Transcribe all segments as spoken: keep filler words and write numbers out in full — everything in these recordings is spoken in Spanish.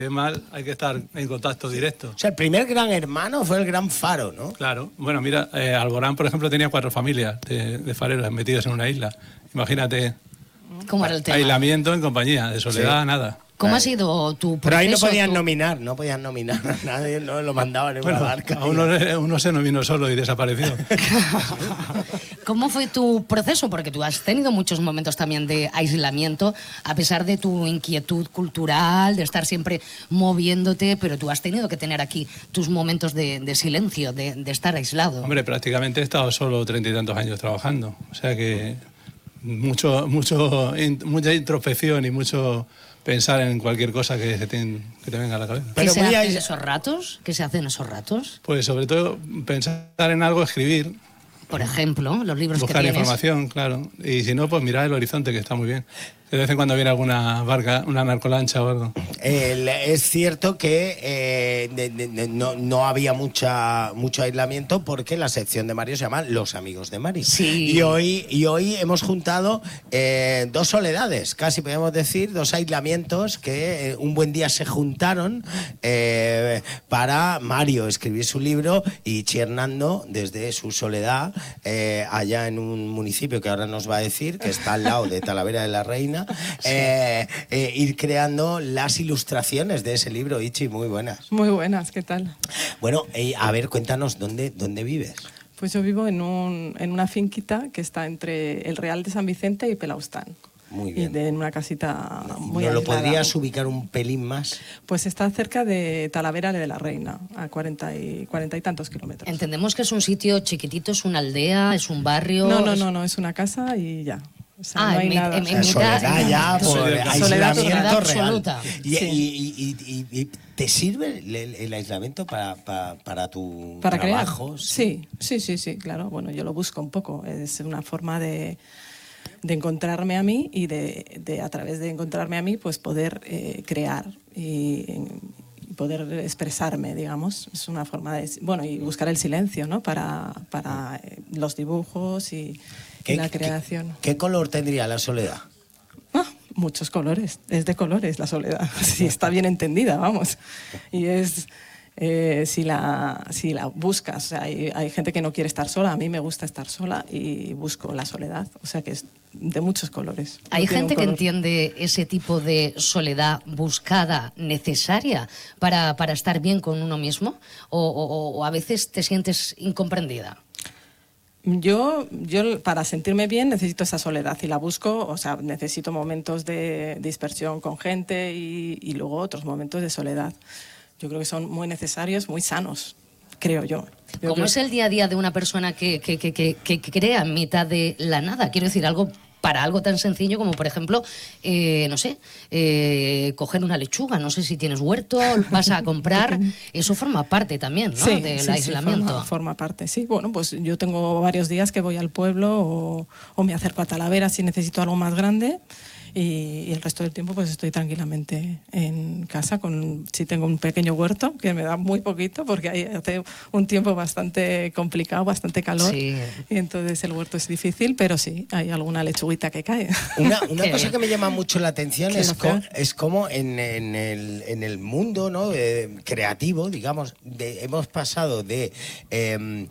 mal hay que estar en contacto directo. O sea, el primer gran hermano fue el gran faro, ¿no? Claro. Bueno, mira, eh, Alborán, por ejemplo, tenía cuatro familias de, de fareros metidas en una isla. Imagínate. ¿Cómo era el tema? Aislamiento en compañía, de soledad, sí. Nada. ¿Cómo ha sido tu proceso? Pero ahí no podían tu... nominar, no podían nominar a nadie, no lo mandaban en bueno, una barca. A uno, uno se nominó solo y desapareció. ¿Cómo fue tu proceso? Porque tú has tenido muchos momentos también de aislamiento, a pesar de tu inquietud cultural, de estar siempre moviéndote, pero tú has tenido que tener aquí tus momentos de, de silencio, de, de estar aislado. Hombre, prácticamente he estado solo treinta y tantos años trabajando, o sea que mucho, mucho, in, mucha introspección y mucho pensar en cualquier cosa que, se te, que te venga a la cabeza. ¿Qué se hace en esos ratos? ¿Qué se hace en esos ratos? Pues sobre todo pensar en algo, escribir. Por ejemplo, los libros buscar que tienes. Buscar información, claro. Y si no, pues mirar el horizonte, que está muy bien. De vez en cuando viene alguna barca, una narcolancha o algo. El, es cierto que eh, de, de, no, no había mucha, mucho aislamiento porque la sección de Mario se llama Los Amigos de Mari. Sí. Y hoy, y hoy hemos juntado eh, dos soledades, casi podemos decir, dos aislamientos que eh, un buen día se juntaron eh, para Mario escribir su libro y Hernando, desde su soledad, eh, allá en un municipio que ahora nos va a decir, que está al lado de Talavera de la Reina, Sí. Eh, eh, ir creando las ilustraciones de ese libro. Ichi, muy buenas. Muy buenas, ¿qué tal? Bueno, eh, a ver, cuéntanos, ¿dónde, dónde vives? Pues yo vivo en, un, en una finquita que está entre el Real de San Vicente y Pelaustán. Muy bien. Y de, en una casita muy ¿No aislada. lo podrías ubicar un pelín más? Pues está cerca de Talavera de la Reina, a cuarenta y, cuarenta y tantos kilómetros. Entendemos que es un sitio chiquitito, es una aldea, es un barrio... No, no, no, no, es una casa y ya. O sea, ah, no hay en, nada. En, en, o sea, soledad ya, por soledad, aislamiento absoluta. Y, sí. y, y, y, y te sirve el, el aislamiento para, para, para tu ¿Para trabajo? Crear? Sí, sí, sí, sí, claro. Bueno, yo lo busco un poco. Es una forma de, de encontrarme a mí y de, de a través de encontrarme a mí, pues poder eh, crear y, y poder expresarme, digamos. Es una forma de... Bueno, y buscar el silencio, ¿no? Para, para los dibujos y... ¿Qué, la creación. ¿qué, ¿Qué color tendría la soledad? Ah, muchos colores. Es de colores la soledad. Si está bien entendida, vamos. Y es... Eh, si, la, si la buscas, o sea, hay, hay gente que no quiere estar sola. A mí me gusta estar sola y busco la soledad. O sea, que es de muchos colores. Hay no gente que entiende ese tipo de soledad buscada, necesaria para, para estar bien con uno mismo, o, o, o a veces te sientes incomprendida. Yo, yo para sentirme bien necesito esa soledad y la busco, o sea, necesito momentos de dispersión con gente y, y luego otros momentos de soledad. Yo creo que son muy necesarios, muy sanos, creo yo. yo ¿Cómo creo... es el día a día de una persona que, que, que, que, que crea en mitad de la nada? Quiero decir, algo para algo tan sencillo como, por ejemplo, eh, no sé, eh, coger una lechuga. No sé si tienes huerto, vas a comprar. Eso forma parte también, ¿no? Sí, del sí, aislamiento. Sí, forma, forma parte, sí. Bueno, pues yo tengo varios días que voy al pueblo o, o me acerco a Talavera si necesito algo más grande. Y, y el resto del tiempo pues estoy tranquilamente en casa, con si tengo un pequeño huerto, que me da muy poquito porque ahí hace un tiempo bastante complicado, bastante calor, sí. Y entonces el huerto es difícil, pero sí, hay alguna lechuguita que cae. Una, una cosa que me llama mucho la atención es, co es cómo en, en, el, en el mundo, ¿no? eh, creativo, digamos, de, hemos pasado de... Eh,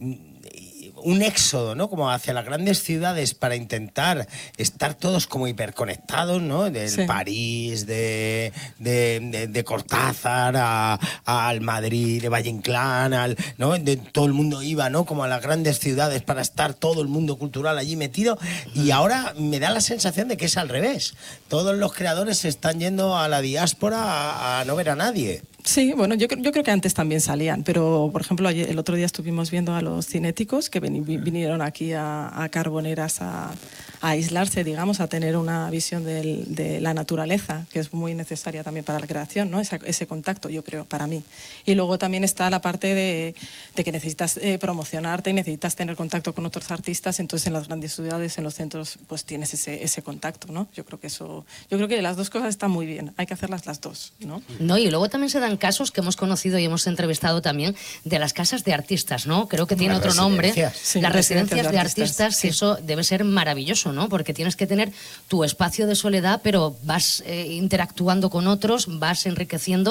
un éxodo, ¿no? Como hacia las grandes ciudades para intentar estar todos como hiperconectados, ¿no? Del sí. París, de, de, de, de Cortázar, a, a, al Madrid, de Valle Inclán, al, ¿no? De, todo el mundo iba, ¿no? Como a las grandes ciudades para estar todo el mundo cultural allí metido. Y ahora me da la sensación de que es al revés. Todos los creadores se están yendo a la diáspora a, a no ver a nadie. Sí, bueno, yo, yo creo que antes también salían, pero por ejemplo ayer, el otro día estuvimos viendo a los cinéticos que ven, vinieron aquí a, a Carboneras a, a aislarse, digamos, a tener una visión del, de la naturaleza, que es muy necesaria también para la creación, ¿no? Ese, ese contacto, yo creo, para mí. Y luego también está la parte de, de que necesitas eh, promocionarte y necesitas tener contacto con otros artistas, entonces en las grandes ciudades, en los centros, pues tienes ese, ese contacto, ¿no? Yo creo que eso, yo creo que las dos cosas están muy bien, hay que hacerlas las dos, ¿no? No, y luego también se dan casos que hemos conocido y hemos entrevistado también de las casas de artistas, ¿no? Creo que tiene las otro nombre. Sí, las residencias de artistas, artistas sí. Eso debe ser maravilloso, ¿no? Porque tienes que tener tu espacio de soledad, pero vas eh, interactuando con otros, vas enriqueciendo